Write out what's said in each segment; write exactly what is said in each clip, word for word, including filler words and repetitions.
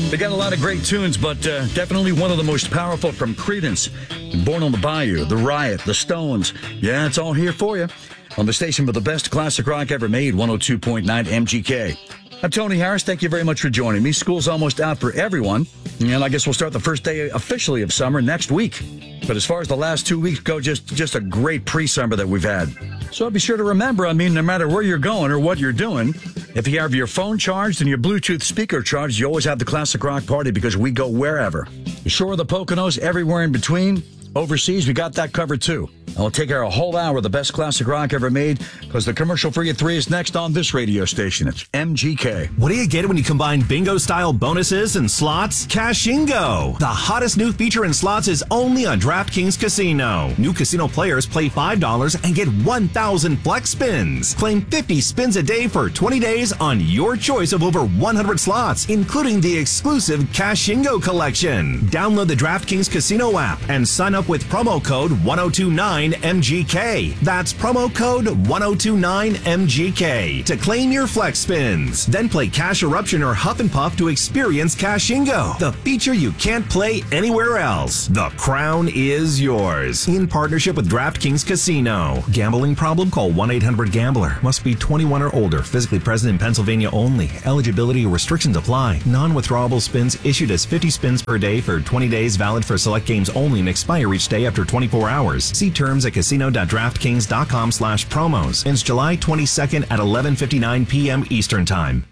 They got a lot of great tunes, but uh, definitely one of the most powerful from Creedence. Born on the Bayou, The Riot, The Stones. Yeah, it's all here for you on the station with the best classic rock ever made, one oh two point nine M G K. I'm Tony Harris. Thank you very much for joining me. School's almost out for everyone, and I guess we'll start the first day officially of summer next week. But as far as the last two weeks go, just, just a great pre-summer that we've had. So be sure to remember, I mean, no matter where you're going or what you're doing, if you have your phone charged and your Bluetooth speaker charged, you always have the Classic Rock Party because we go wherever. The shore of the Poconos, everywhere in between. Overseas, we got that covered too. And we'll take our whole hour of the best classic rock ever made because the commercial free at three is next on this radio station. It's M G K. What do you get when you combine bingo-style bonuses and slots? Cashingo. The hottest new feature in slots is only on DraftKings Casino. New casino players play five dollars and get one thousand flex spins. Claim fifty spins a day for twenty days on your choice of over one hundred slots, including the exclusive Cashingo collection. Download the DraftKings Casino app and sign up with promo code one oh two nine M G K. That's promo code one oh two nine M G K to claim your flex spins. Then play Cash Eruption or Huff and Puff to experience Cashingo, the feature you can't play anywhere else. The crown is yours. In partnership with DraftKings Casino. Gambling problem? Call one eight hundred gambler. Must be twenty-one or older. Physically present in Pennsylvania only. Eligibility restrictions apply. Non-withdrawable spins issued as fifty spins per day for twenty days, valid for select games only and expire each day after twenty-four hours. See terms at casino.draftkings.com slash promos. Ends July twenty-second at eleven fifty-nine p.m. Eastern Time.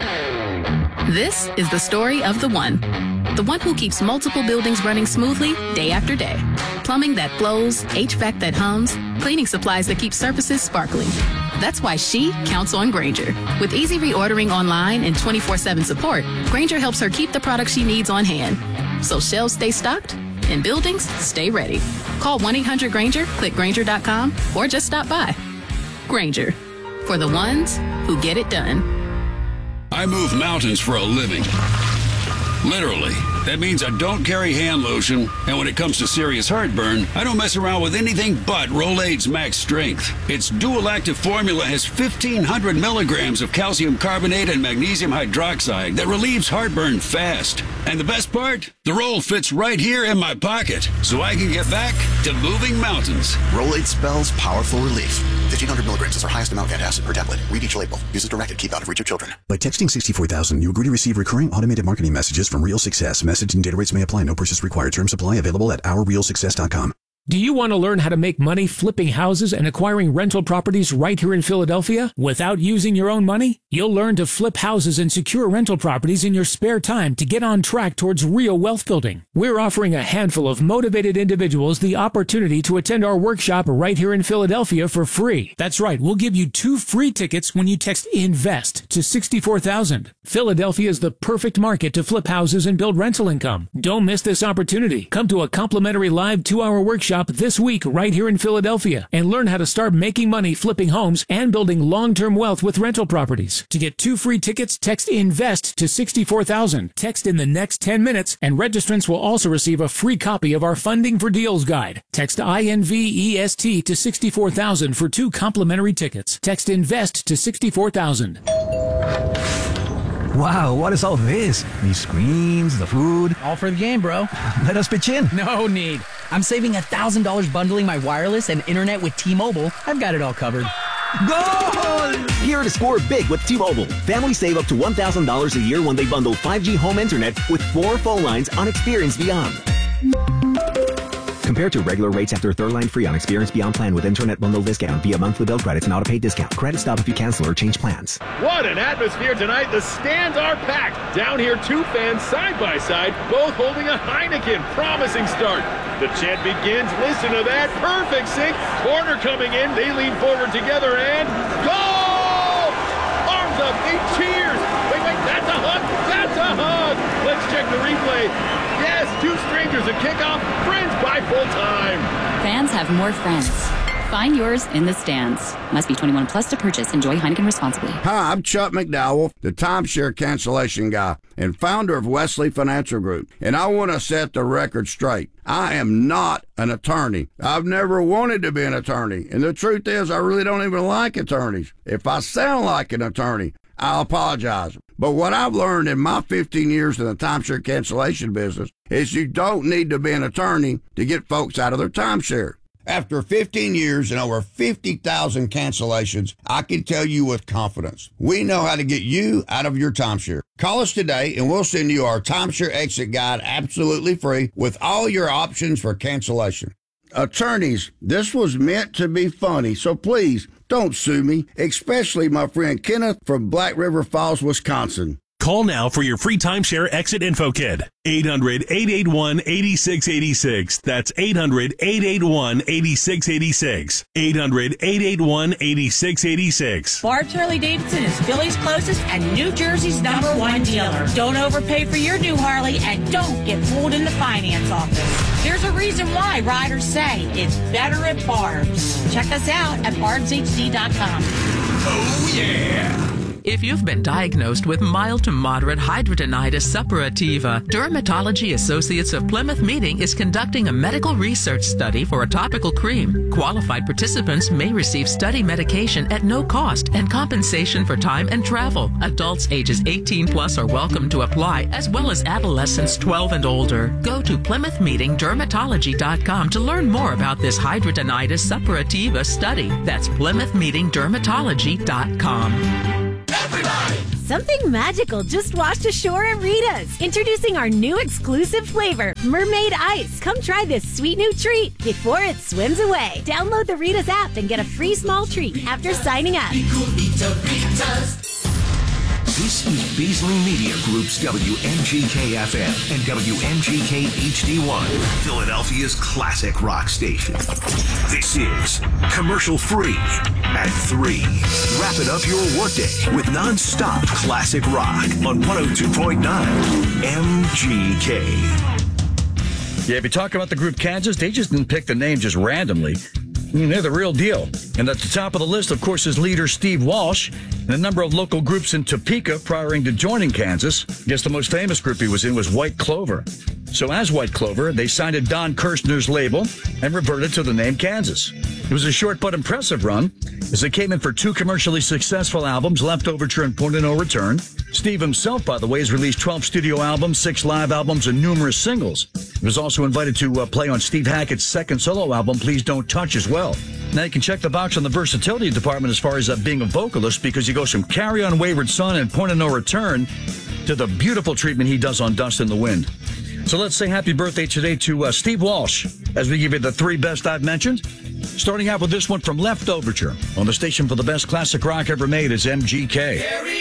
This is the story of the one. The one who keeps multiple buildings running smoothly day after day. Plumbing that flows, H V A C that hums, cleaning supplies that keep surfaces sparkling. That's why she counts on Grainger. With easy reordering online and twenty-four seven support, Grainger helps her keep the products she needs on hand. So shelves stay stocked and buildings stay ready. Call one eight hundred Grainger, click Grainger dot com, or just stop by. Grainger, for the ones who get it done. I move mountains for a living. Literally. That means I don't carry hand lotion, and when it comes to serious heartburn, I don't mess around with anything but Rolaids Max Strength. Its dual-active formula has fifteen hundred milligrams of calcium carbonate and magnesium hydroxide that relieves heartburn fast. And the best part? The roll fits right here in my pocket, so I can get back to moving mountains. Rolaids spells powerful relief. fifteen hundred milligrams is our highest amount of antacid per tablet. Read each label. Use as directed. Keep out of reach of children. By texting sixty-four thousand, you agree to receive recurring automated marketing messages from Real Success. Message and data rates may apply. No purchase required. Terms apply. Available at our real success dot com. Do you want to learn how to make money flipping houses and acquiring rental properties right here in Philadelphia without using your own money? You'll learn to flip houses and secure rental properties in your spare time to get on track towards real wealth building. We're offering a handful of motivated individuals the opportunity to attend our workshop right here in Philadelphia for free. That's right, we'll give you two free tickets when you text INVEST to sixty-four thousand. Philadelphia is the perfect market to flip houses and build rental income. Don't miss this opportunity. Come to a complimentary live two-hour workshop this week right here in Philadelphia and learn how to start making money flipping homes and building long-term wealth with rental properties. To get two free tickets, text INVEST to sixty-four thousand. Text in the next ten minutes, and registrants will also receive a free copy of our Funding for Deals guide. Text INVEST to sixty-four thousand for two complimentary tickets. Text INVEST to sixty-four thousand. Wow, what is all this? These screens, the food. All for the game, bro. Let us pitch in. No need. I'm saving one thousand dollars bundling my wireless and internet with T-Mobile. I've got it all covered. Goal! Here to score big with T-Mobile. Families save up to one thousand dollars a year when they bundle five G home internet with four phone lines on Experience Beyond. Compared to regular rates after third line free on Experience Beyond plan with internet bundle discount via monthly bill credits and auto-pay discount. Credit stop if you cancel or change plans. What an atmosphere tonight. The stands are packed. Down here, two fans side by side, both holding a Heineken. Promising start. The chant begins. Listen to that. Perfect sync. Corner coming in. They lean forward together and goal! Arms up. They cheers. Wait, wait. That's a hug. That's a hug. Let's check the replay. Yes, two strangers at kickoff. Friends by full time. Fans have more friends. Find yours in the stands. Must be twenty-one plus to purchase. Enjoy Heineken responsibly. Hi, I'm Chuck McDowell, the timeshare cancellation guy and founder of Wesley Financial Group. And I want to set the record straight. I am not an attorney. I've never wanted to be an attorney. And the truth is, I really don't even like attorneys. If I sound like an attorney, I apologize. But what I've learned in my fifteen years in the timeshare cancellation business is you don't need to be an attorney to get folks out of their timeshare. After fifteen years and over fifty thousand cancellations, I can tell you with confidence, we know how to get you out of your timeshare. Call us today and we'll send you our timeshare exit guide absolutely free with all your options for cancellation. Attorneys, this was meant to be funny, so please don't sue me, especially my friend Kenneth from Black River Falls, Wisconsin. Call now for your free timeshare exit info kit. eight hundred, eight eight one, eight six eight six. That's eight hundred, eight eight one, eight six eight six. eight hundred, eight eight one, eight six eight six. Barb's Harley Davidson is Philly's closest and New Jersey's number one dealer. Don't overpay for your new Harley and don't get fooled in the finance office. There's a reason why riders say it's better at Barb's. Check us out at barbs h d dot com. Oh, yeah. If you've been diagnosed with mild to moderate hidradenitis suppurativa, Dermatology Associates of Plymouth Meeting is conducting a medical research study for a topical cream. Qualified participants may receive study medication at no cost and compensation for time and travel. Adults ages eighteen plus are welcome to apply, as well as adolescents twelve and older. Go to plymouth meeting dermatology dot com to learn more about this hidradenitis suppurativa study. That's plymouth meeting dermatology dot com. Something magical just washed ashore at Rita's. Introducing our new exclusive flavor, Mermaid Ice. Come try this sweet new treat before it swims away. Download the Rita's app and get a free small treat after signing up. This is Beasley Media Group's W M G K F M and W M G K H D one, Philadelphia's classic rock station. This is Commercial Free at three. Wrap it up your workday with non-stop classic rock on one oh two point nine M G K. Yeah, if you talk about the group Kansas, they just didn't pick the name just randomly. I mean, they're the real deal. And at the top of the list, of course, is leader Steve Walsh and a number of local groups in Topeka prior to joining Kansas. I guess the most famous group he was in was White Clover. So as White Clover, they signed a Don Kirshner's label and reverted to the name Kansas. It was a short but impressive run, as they came in for two commercially successful albums, Left Overture and Point of No Return. Steve himself, by the way, has released twelve studio albums, six live albums, and numerous singles. He was also invited to uh, play on Steve Hackett's second solo album, Please Don't Touch, as well. Now you can check the box on the versatility department as far as uh, being a vocalist, because he goes from Carry On Wayward Son and Point of No Return to the beautiful treatment he does on Dust in the Wind. So let's say happy birthday today to uh, Steve Walsh, as we give you the three best I've mentioned. Starting out with this one from Left Overture on the station for the best classic rock ever made is M G K.